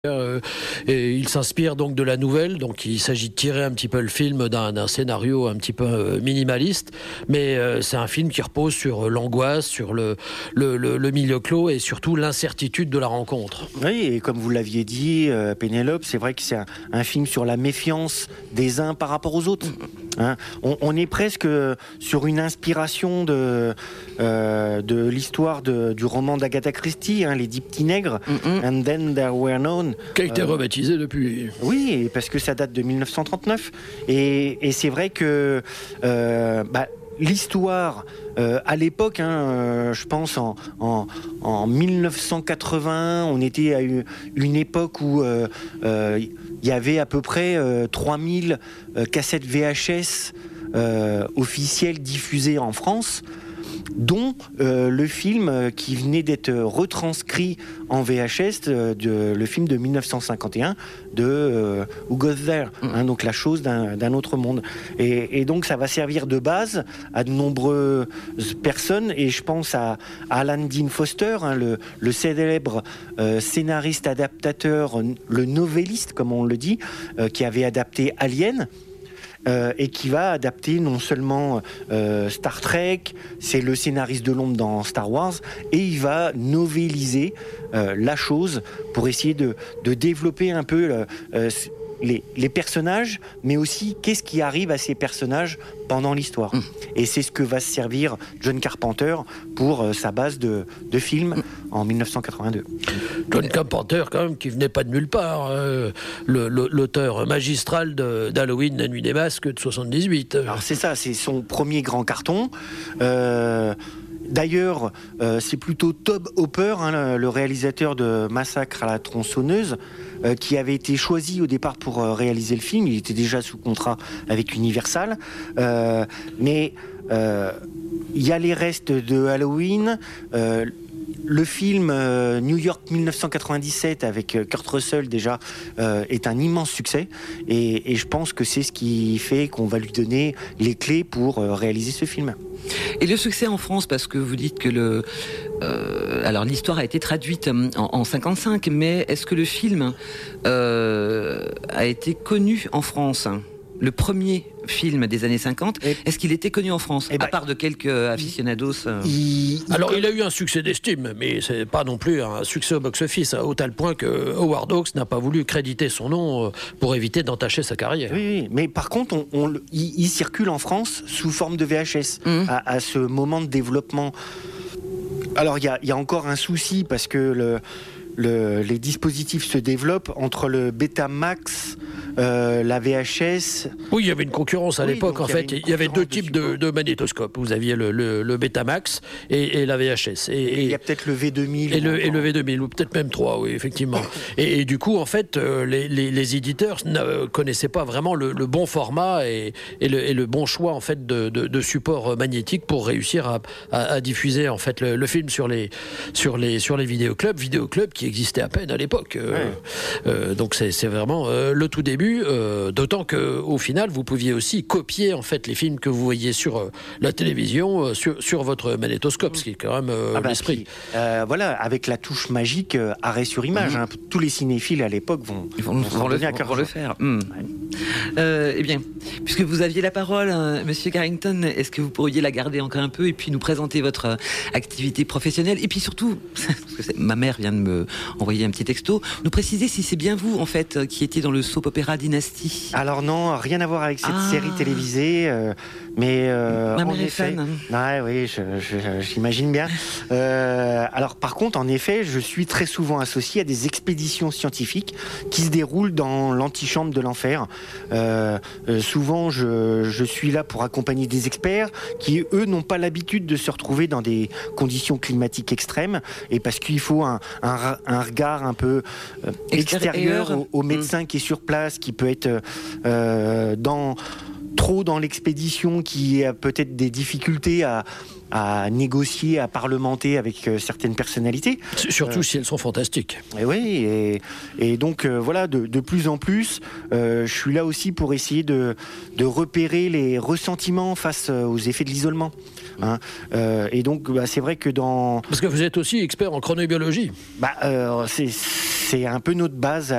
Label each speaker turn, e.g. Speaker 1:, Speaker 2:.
Speaker 1: Et il s'inspire donc de la nouvelle, donc il s'agit de tirer un petit peu le film d'un scénario un petit peu minimaliste, mais c'est un film qui repose sur l'angoisse, sur le milieu clos et surtout l'incertitude de la rencontre.
Speaker 2: Oui, et comme vous l'aviez dit, Pénélope, c'est vrai que c'est un film sur la méfiance des uns par rapport aux autres. Hein, on est presque sur une inspiration de l'histoire du roman d'Agatha Christie, hein, Les 10 petits nègres, And Then There Were None.
Speaker 1: Qui a été rebaptisé depuis.
Speaker 2: Oui, parce que ça date de 1939. Et c'est vrai que l'histoire, à l'époque, je pense en 1980, on était à une époque où il y avait à peu près 3000 cassettes VHS officielles diffusées en France, dont le film qui venait d'être retranscrit en VHS, le film de 1951 de Who Goes There, donc La chose d'un autre monde. Et donc ça va servir de base à de nombreuses personnes, et je pense à Alan Dean Foster, le célèbre scénariste adaptateur, le novelliste comme on le dit, qui avait adapté Alien. Et qui va adapter non seulement Star Trek, c'est le scénariste de l'ombre dans Star Wars, et il va novéliser La chose pour essayer de développer un peu les personnages, mais aussi qu'est-ce qui arrive à ces personnages pendant l'histoire. Et c'est ce que va se servir John Carpenter pour sa base de film en 1982.
Speaker 1: John Carpenter, quand même, qui venait pas de nulle part, l'auteur magistral d'Halloween, La nuit des masques de 78.
Speaker 2: Alors c'est ça, c'est son premier grand carton. D'ailleurs, c'est plutôt Tobe Hooper, le réalisateur de Massacre à la tronçonneuse, qui avait été choisi au départ pour réaliser le film. Il était déjà sous contrat avec Universal. Mais il y a les restes de Halloween. Le film New York 1997 avec Kurt Russell déjà est un immense succès, et je pense que c'est ce qui fait qu'on va lui donner les clés pour réaliser ce film.
Speaker 3: Et le succès en France, parce que vous dites que alors l'histoire a été traduite en 55, mais est-ce que le film a été connu en France ? Le premier film des années 50, est-ce qu'il était connu en France, à part de quelques aficionados
Speaker 1: Alors, il a eu un succès d'estime, mais c'est pas non plus un succès au box-office, au tel point que Howard Hawks n'a pas voulu créditer son nom pour éviter d'entacher sa carrière.
Speaker 2: Oui, mais par contre, il circule en France sous forme de VHS à ce moment de développement. Alors, il y a encore un souci, parce que les dispositifs se développent entre le Betamax, la VHS.
Speaker 1: Oui, il y avait une concurrence à l'époque. En fait, il y avait deux types de magnétoscopes. Vous aviez le Betamax et la VHS. Et il
Speaker 2: y a peut-être le V2000.
Speaker 1: Et le V2000, ou peut-être même 3, oui, effectivement. et du coup, en fait, les éditeurs ne connaissaient pas vraiment le bon format et le bon choix, en fait, de support magnétique pour réussir à diffuser, en fait, le film sur les vidéoclubs qui existaient à peine à l'époque. Donc c'est vraiment le tout début. D'autant qu'au final, vous pouviez aussi copier, en fait, les films que vous voyez sur la télévision sur votre magnétoscope, ce qui est quand même l'esprit.
Speaker 2: Voilà, avec la touche magique arrêt sur image. Tous les cinéphiles à l'époque vont le faire.
Speaker 3: Eh bien, puisque vous aviez la parole, Monsieur Carrington, est-ce que vous pourriez la garder encore un peu et puis nous présenter votre activité professionnelle, et puis surtout, parce que ma mère vient de me envoyer un petit texto, nous préciser si c'est bien vous, en fait, qui étiez dans le soap opéra Dynasty.
Speaker 2: Alors non, rien à voir avec cette série télévisée, mais
Speaker 3: ma mère est fan.
Speaker 2: Oui, j'imagine bien. Alors par contre, en effet, je suis très souvent associé à des expéditions scientifiques qui se déroulent dans l'antichambre de l'enfer. Souvent, je suis là pour accompagner des experts qui, eux, n'ont pas l'habitude de se retrouver dans des conditions climatiques extrêmes, et parce qu'il faut un regard un peu extérieur au médecin qui est sur place, qui peut être trop dans l'expédition, qui a peut-être des difficultés à négocier, à parlementer avec certaines personnalités.
Speaker 1: Surtout si elles sont fantastiques.
Speaker 2: Et oui, et donc voilà, de plus en plus, je suis là aussi pour essayer de repérer les ressentiments face aux effets de l'isolement. Hein. Et donc, c'est vrai que dans...
Speaker 1: Parce que vous êtes aussi expert en chronobiologie.
Speaker 2: C'est un peu notre base